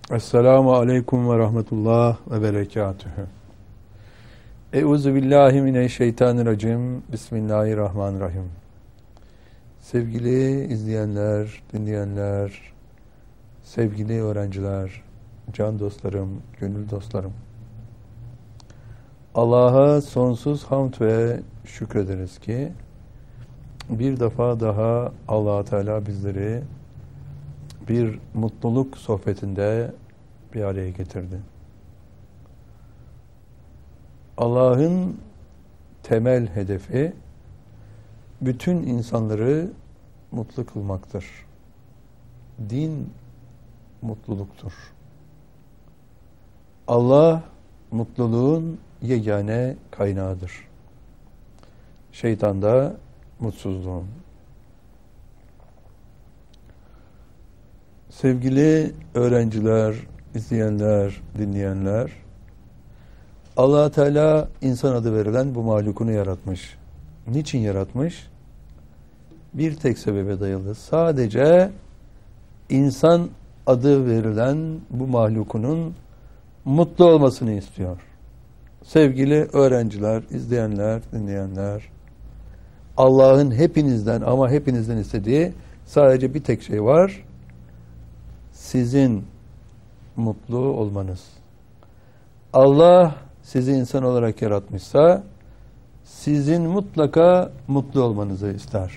Esselamu aleyküm ve rahmetullah ve berekatühü. Euzu billahi mineşşeytanirracim. Bismillahirrahmanirrahim. Sevgili izleyenler, dinleyenler, sevgili öğrenciler, can dostlarım, gönül dostlarım. Allah'a sonsuz hamd ve şükrederiz ki bir defa daha Allah Teala bizleri bir mutluluk sohbetinde bir araya getirdi. Allah'ın temel hedefi bütün insanları mutlu kılmaktır. Din mutluluktur. Allah mutluluğun yegane kaynağıdır. Şeytan da mutsuzluğun. Sevgili öğrenciler, izleyenler, dinleyenler, Allah Teala insan adı verilen bu mahlukunu yaratmış. Niçin yaratmış? Bir tek sebebe dayalı. Sadece insan adı verilen bu mahlukunun mutlu olmasını istiyor. Sevgili öğrenciler, izleyenler, dinleyenler, Allah'ın hepinizden ama hepinizden istediği sadece bir tek şey var. Sizin mutlu olmanız. Allah sizi insan olarak yaratmışsa sizin mutlaka mutlu olmanızı ister.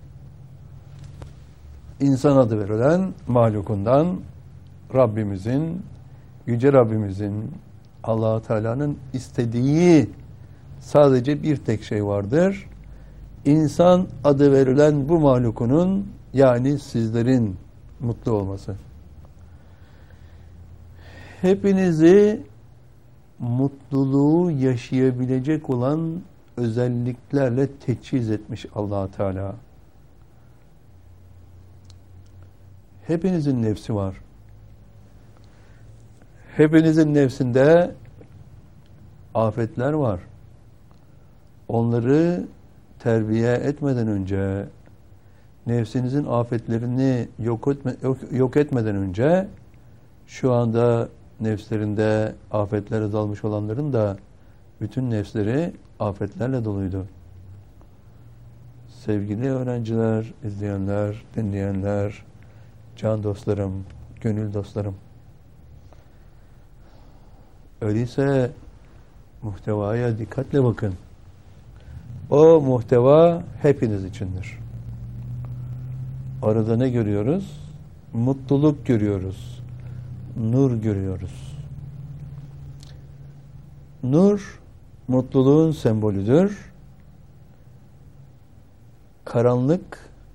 İnsan adı verilen mahlukundan Rabbimizin, Yüce Rabbimizin, Allah-u Teala'nın istediği sadece bir tek şey vardır. İnsan adı verilen bu mahlukunun, yani sizlerin mutlu olması. Hepinizi mutluluğu yaşayabilecek olan özelliklerle teçhiz etmiş Allah Teala. Hepinizin nefsi var. Hepinizin nefsinde afetler var. Onları terbiye etmeden önce, nefsinizin afetlerini yok etmeden önce, şu anda nefslerinde afetlere dalmış olanların da bütün nefsleri afetlerle doluydu. Sevgili öğrenciler, izleyenler, dinleyenler, can dostlarım, gönül dostlarım. Öyleyse muhtevaya dikkatle bakın. O muhteva hepiniz içindir. Arada ne görüyoruz? Mutluluk görüyoruz. Nur görüyoruz. Nur, mutluluğun sembolüdür. Karanlık,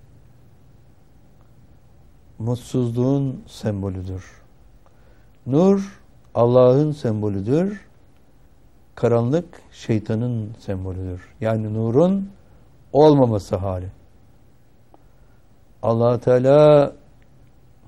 mutsuzluğun sembolüdür. Nur, Allah'ın sembolüdür. Karanlık, şeytanın sembolüdür. Yani nurun olmaması hali. Allah Teala